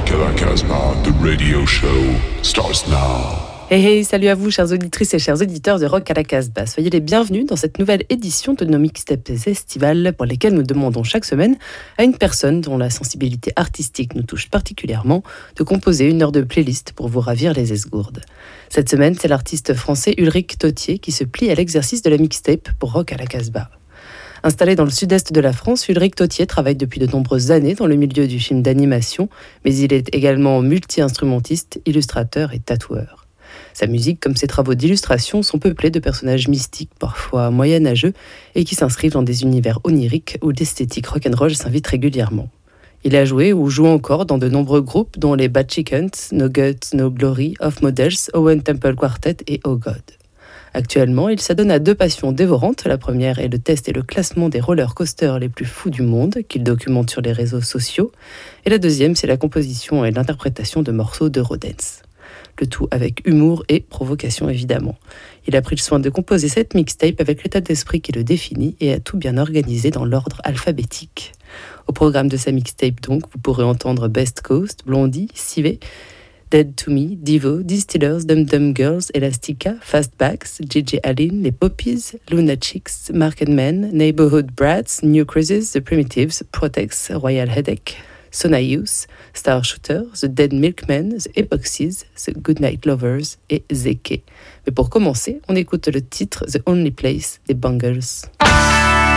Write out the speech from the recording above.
Rock à la Casbah, the radio show starts now. Hey hey, salut à vous chères auditrices et chers auditeurs de Rock à la Casbah. Soyez les bienvenus dans cette nouvelle édition de nos mixtapes estivales pour lesquelles nous demandons chaque semaine à une personne dont la sensibilité artistique nous touche particulièrement de composer une heure de playlist pour vous ravir les esgourdes. Cette semaine, c'est l'artiste français Ulrich Tautier qui se plie à l'exercice de la mixtape pour Rock à la Casbah. Installé dans le sud-est de la France, Ulrich Tautier travaille depuis de nombreuses années dans le milieu du film d'animation, mais il est également multi-instrumentiste, illustrateur et tatoueur. Sa musique, comme ses travaux d'illustration, sont peuplés de personnages mystiques, parfois moyenâgeux, et qui s'inscrivent dans des univers oniriques où l'esthétique rock'n'roll s'invite régulièrement. Il a joué ou joue encore dans de nombreux groupes, dont les Bad Chickens, No Guts, No Glory, Off Models, Owen Temple Quartet et Oh God. Actuellement, il s'adonne à deux passions dévorantes. La première est le test et le classement des roller coasters les plus fous du monde, qu'il documente sur les réseaux sociaux. Et la deuxième, c'est la composition et l'interprétation de morceaux d'Eurodance. Le tout avec humour et provocation évidemment. Il a pris le soin de composer cette mixtape avec l'état d'esprit qui le définit et a tout bien organisé dans l'ordre alphabétique. Au programme de sa mixtape donc, vous pourrez entendre Best Coast, Blondie, Sivé, Dead to Me, Divo, Distillers, Dum Dum Girls, Elastica, Fastbacks, Gigi Allen, Les Poppies, Lunatics, Mark & Men, Neighborhood Brats, New Cruises, The Primitives, Protex, Royal Headache, Sona Youth, Star Shooter, The Dead Milkmen, The Epoxies, The Goodnight Lovers et Zeke. Mais pour commencer, on écoute le titre The Only Place des Bangles.